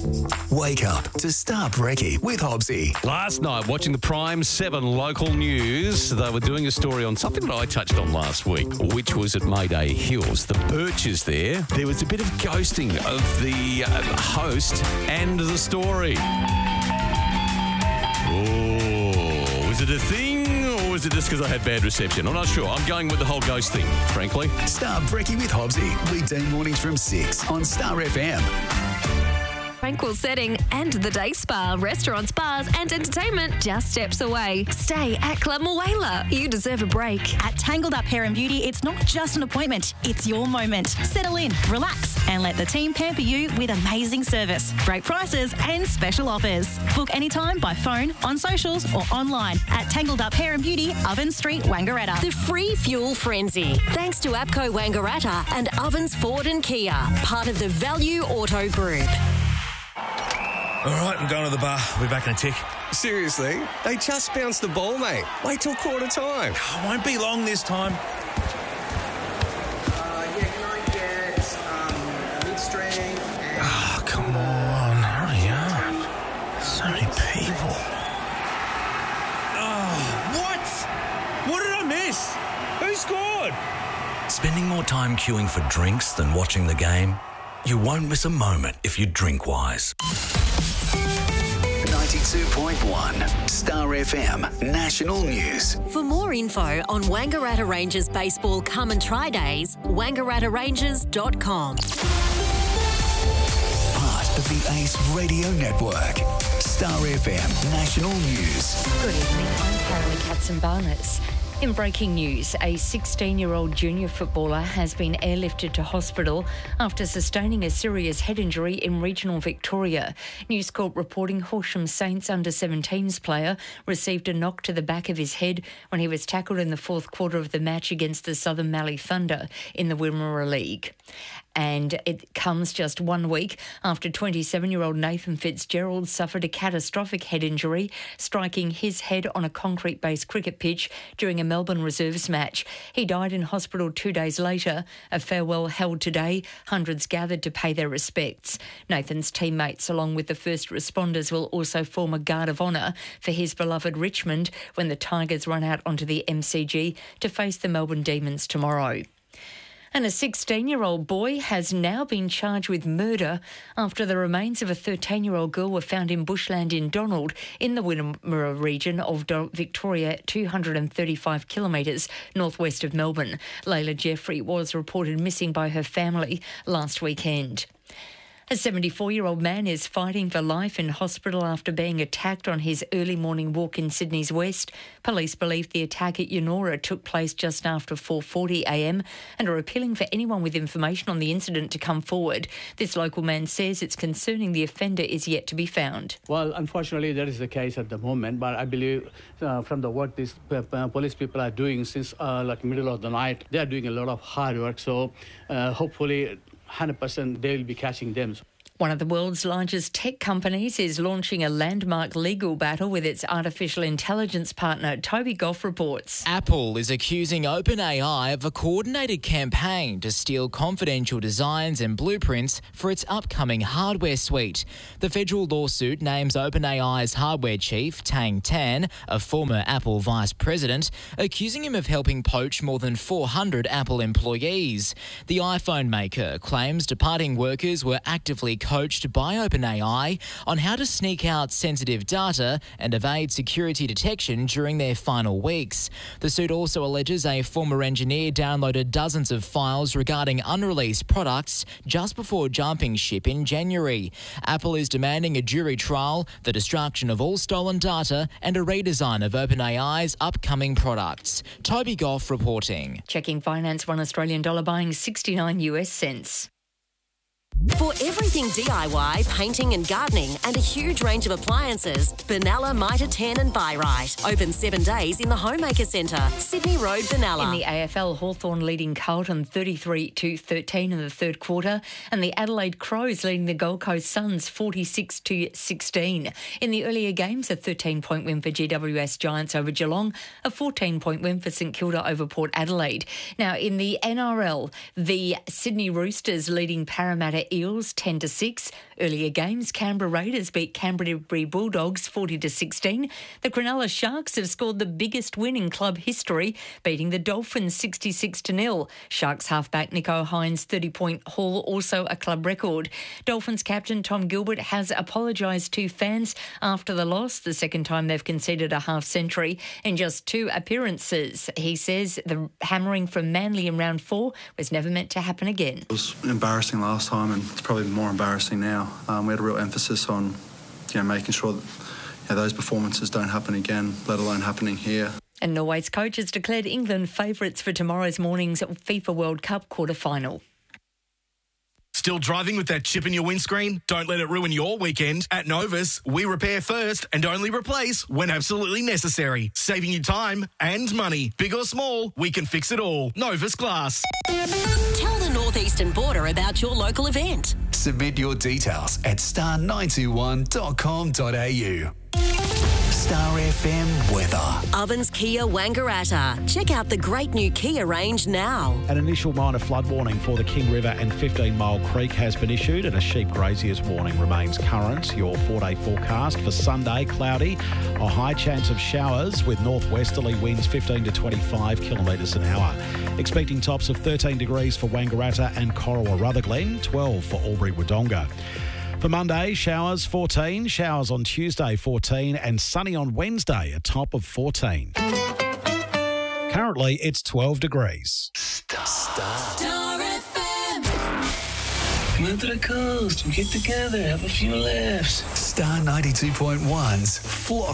Wake up to Star Brekkie with Hobbsy. Last night, watching the Prime 7 local news, they were doing a story on something that I touched on last week, which was at Mayday Hills. The Birches there was a bit of ghosting of the host and the story. Oh, was it a thing or was it just because I had bad reception? I'm not sure. I'm going with the whole ghost thing, frankly. Star Brekkie with Hobbsy. Weekday mornings from 6 on Star FM. Tranquil setting and the day spa, restaurants, bars and entertainment just steps away. Stay at Club Moala. You deserve a break. At Tangled Up Hair and Beauty, it's not just an appointment, it's your moment. Settle in, relax and let the team pamper you with amazing service, great prices and special offers. Book anytime by phone, on socials or online at Tangled Up Hair and Beauty, Ovens Street, Wangaratta. The free fuel frenzy. Thanks to APCO Wangaratta and Ovens Ford and Kia, part of the Value Auto Group. All right, I'm going to the bar. I'll be back in a tick. Seriously? They just bounced the ball, mate. Wait till quarter time. I won't be long this time. Can I get mid-strength and... Oh, come on. Hurry up. So many people. Oh, what? What did I miss? Who scored? Spending more time queuing for drinks than watching the game? You won't miss a moment if you drink wise. 92.1 Star FM National News. For more info on Wangaratta Rangers Baseball Come and Try Days, wangarattaRangers.com. Part of the Ace Radio Network. Star FM National News. Good evening, I'm Caroline Katzenbarnes. In breaking news, a 16-year-old junior footballer has been airlifted to hospital after sustaining a serious head injury in regional Victoria. News Corp reporting Horsham Saints under-17s player received a knock to the back of his head when he was tackled in the fourth quarter of the match against the Southern Mallee Thunder in the Wimmera League. And it comes just 1 week after 27-year-old Nathan Fitzgerald suffered a catastrophic head injury, striking his head on a concrete-based cricket pitch during a Melbourne Reserves match. He died in hospital 2 days later. A farewell held today. Hundreds gathered to pay their respects. Nathan's teammates, along with the first responders, will also form a guard of honour for his beloved Richmond when the Tigers run out onto the MCG to face the Melbourne Demons tomorrow. And a 16-year-old boy has now been charged with murder after the remains of a 13-year-old girl were found in bushland in Donald in the Wimmera region of Victoria, 235 kilometres northwest of Melbourne. Layla Jeffrey was reported missing by her family last weekend. A 74-year-old man is fighting for life in hospital after being attacked on his early morning walk in Sydney's west. Police believe the attack at Yennora took place just after 4:40am and are appealing for anyone with information on the incident to come forward. This local man says it's concerning the offender is yet to be found. Well, unfortunately, that is the case at the moment, but I believe from the work these police people are doing since middle of the night, they are doing a lot of hard work, so hopefully 100% they will be catching them. One of the world's largest tech companies is launching a landmark legal battle with its artificial intelligence partner. Toby Goff reports. Apple is accusing OpenAI of a coordinated campaign to steal confidential designs and blueprints for its upcoming hardware suite. The federal lawsuit names OpenAI's hardware chief, Tang Tan, a former Apple vice president, accusing him of helping poach more than 400 Apple employees. The iPhone maker claims departing workers were actively coached by OpenAI on how to sneak out sensitive data and evade security detection during their final weeks. The suit also alleges a former engineer downloaded dozens of files regarding unreleased products just before jumping ship in January. Apple is demanding a jury trial, the destruction of all stolen data and a redesign of OpenAI's upcoming products. Toby Goff reporting. Checking finance, $1 Australian buying 69 US cents. For everything DIY, painting and gardening and a huge range of appliances, Benalla, Mitre 10 and Buy Right. Open 7 days in the Homemaker Centre, Sydney Road, Benalla. In the AFL, Hawthorn leading Carlton 33-13 in the third quarter and the Adelaide Crows leading the Gold Coast Suns 46-16. In the earlier games, a 13-point win for GWS Giants over Geelong, a 14-point win for St Kilda over Port Adelaide. Now, in the NRL, the Sydney Roosters leading Parramatta the Eels 10-6. Earlier games, Canberra Raiders beat Canterbury Bulldogs 40-16. The Cronulla Sharks have scored the biggest win in club history, beating the Dolphins 66-0. Sharks halfback Nico Hines' 30-point haul, also a club record. Dolphins captain Tom Gilbert has apologised to fans after the loss, the second time they've conceded a half-century in just 2 appearances. He says the hammering from Manly in round 4 was never meant to happen again. It was embarrassing last time, and it's probably more embarrassing now. We had a real emphasis on, making sure that those performances don't happen again, let alone happening here. And Norway's coach has declared England favourites for tomorrow's morning's FIFA World Cup quarter-final. Still driving with that chip in your windscreen? Don't let it ruin your weekend. At Novus, we repair first and only replace when absolutely necessary. Saving you time and money. Big or small, we can fix it all. Novus Glass. Tell the Northeastern Border about your local event. Submit your details at star921.com.au. Star FM weather. Ovens Kia Wangaratta. Check out the great new Kia range now. An initial minor flood warning for the King River and 15 Mile Creek has been issued, and a sheep graziers warning remains current. Your 4-day forecast for Sunday, cloudy, a high chance of showers with northwesterly winds 15 to 25 kilometres an hour. Expecting tops of 13 degrees for Wangaratta and Corowa Rutherglen, 12 for Albury Wodonga. For Monday, showers 14, showers on Tuesday 14 and sunny on Wednesday, a top of 14. Currently, it's 12 degrees. Star FM. Come out to the coast and get together, have a few laughs. Star 92.1's Flock